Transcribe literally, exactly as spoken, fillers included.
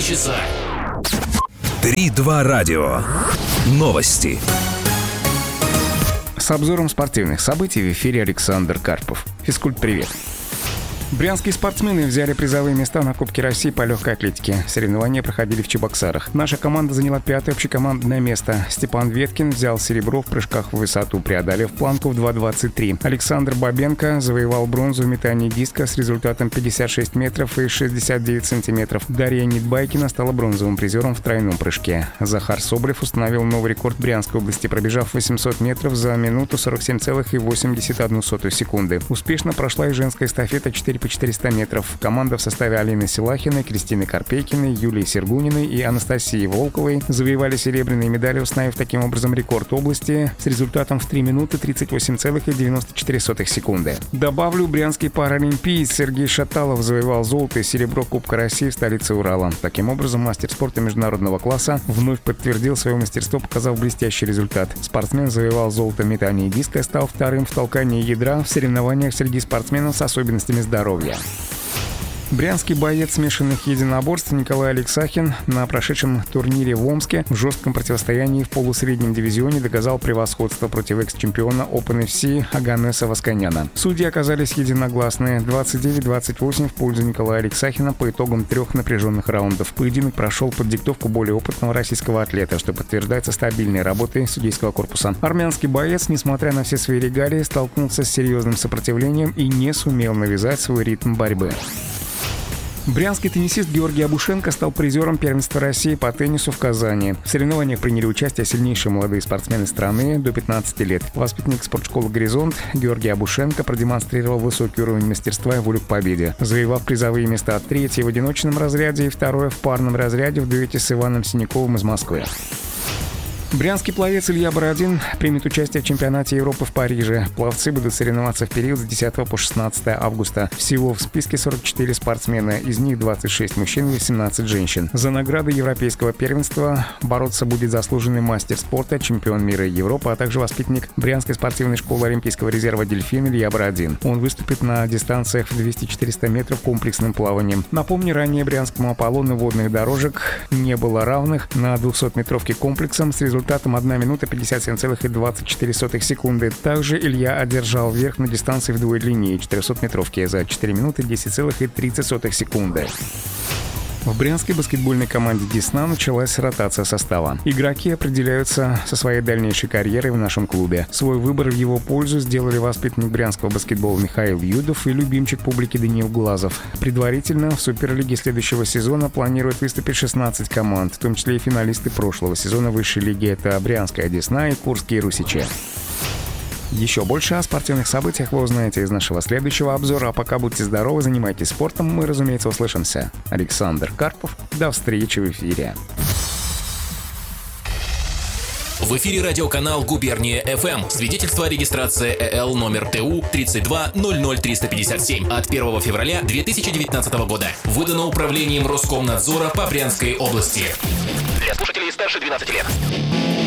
часа. три-два радио. Новости. С обзором спортивных событий в эфире Александр Карпов. Физкульт-привет. Брянские спортсмены взяли призовые места на Кубке России по легкой атлетике. Соревнования проходили в Чебоксарах. Наша команда заняла пятое общекомандное место. Степан Веткин взял серебро в прыжках в высоту, преодолев планку в два двадцать три. Александр Бабенко завоевал бронзу в метании диска с результатом пятьдесят шесть метров и шестьдесят девять сантиметров. Дарья Нидбайкина стала бронзовым призером в тройном прыжке. Захар Соболев установил новый рекорд Брянской области, пробежав восемьсот метров за минуту сорок семь целых восемьдесят одну сотую секунды. Успешно прошла и женская эстафета четыре по четыреста метров. Команда в составе Алины Силахиной, Кристины Карпейкиной, Юлии Сергуниной и Анастасии Волковой завоевали серебряные медали, установив таким образом рекорд области с результатом в три минуты тридцать восемь целых девяносто четыре сотых секунды. Добавлю, брянский паралимпиец Сергей Шаталов завоевал золото и серебро Кубка России в столице Урала. Таким образом, мастер спорта международного класса вновь подтвердил свое мастерство, показав блестящий результат. Спортсмен завоевал золото в метании диска, стал вторым в толкании ядра в соревнованиях среди спортсменов с особенностями здоровья. Брянский боец смешанных единоборств Николай Алексахин на прошедшем турнире в Омске в жестком противостоянии в полусреднем дивизионе доказал превосходство против экс-чемпиона Open эф си Аганеса Васканяна. Судьи оказались единогласны двадцать девять двадцать восемь в пользу Николая Алексахина по итогам трех напряженных раундов. Поединок прошел под диктовку более опытного российского атлета, что подтверждается стабильной работой судейского корпуса. Армянский боец, несмотря на все свои регалии, столкнулся с серьезным сопротивлением и не сумел навязать свой ритм борьбы. Брянский теннисист Георгий Абушенко стал призером первенства России по теннису в Казани. В соревнованиях приняли участие сильнейшие молодые спортсмены страны до пятнадцати лет. Воспитанник спортшколы «Горизонт» Георгий Абушенко продемонстрировал высокий уровень мастерства и волю к победе, завоевав призовые места третье в одиночном разряде и второе в парном разряде в дуэте с Иваном Синяковым из Москвы. Брянский пловец Илья Бородин примет участие в чемпионате Европы в Париже. Пловцы будут соревноваться в период с десятого по шестнадцатое августа. Всего в списке сорок четыре спортсмена, из них двадцать шесть мужчин и восемнадцать женщин. За награды европейского первенства бороться будет заслуженный мастер спорта, чемпион мира и Европы, а также воспитанник Брянской спортивной школы Олимпийского резерва «Дельфин» Илья Бородин. Он выступит на дистанциях в двести-четыреста метров комплексным плаванием. Напомню, ранее брянскому Аполлону водных дорожек не было равных на двухсотметровке комплексом с результатом результатом одна минута пятьдесят семь целых двадцать четыре сотых секунды. Также Илья одержал верх на дистанции вдвое длиннее четырехсотметровки за четыре минуты десять целых тридцать сотых секунды. В брянской баскетбольной команде «Десна» началась ротация состава. Игроки определяются со своей дальнейшей карьерой в нашем клубе. Свой выбор в его пользу сделали воспитанник брянского баскетбола Михаил Юдов и любимчик публики Даниил Глазов. Предварительно в Суперлиге следующего сезона планируют выступить шестнадцать команд, в том числе и финалисты прошлого сезона высшей лиги. Это брянская «Десна» и курские «Русичи». Еще больше о спортивных событиях вы узнаете из нашего следующего обзора. А пока будьте здоровы, занимайтесь спортом. Мы, разумеется, услышимся. Александр Карпов. До встречи в эфире. В эфире радиоканал «Губерния эф эм». Свидетельство о регистрации э эл номер тэ у тридцать два ноль ноль триста пятьдесят семь от первого февраля две тысячи девятнадцатого года. Выдано управлением Роскомнадзора по Брянской области. Для слушателей старше двенадцати лет.